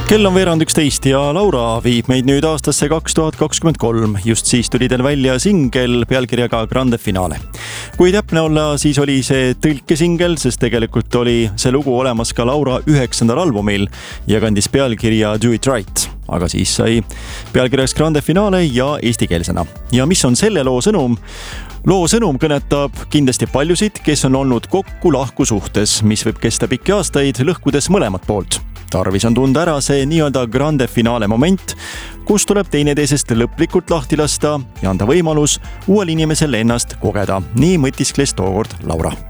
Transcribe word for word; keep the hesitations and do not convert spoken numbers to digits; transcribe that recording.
Kell on veerand üksteist ja Laura viib meid nüüd aastasse kaks tuhat kakskümmend kolm. Just siis tuli teil välja singel pealkirjaga Grande Finale. Kui täpne olla, siis oli see tõlkesingel, sest tegelikult oli see lugu olemas ka Laura üheksandal albumil ja kandis pealkirja Do It Right. Aga siis sai pealkirjaks Grande Finale ja eestikeelsena. Ja mis on selle loo sõnum? Loo sõnum kõnetab kindlasti paljusid, kes on olnud kokku lahku suhtes, mis võib kesta pikki aastaid, lõhkudes mõlemat poolt. Tarvis on tunda ära see nii-öelda Grande Finale moment, kus tuleb teineteisest lõplikult lahti lasta ja anda võimalus uuel inimesel ennast kogeda. Nii mõtiskles tookord Laura.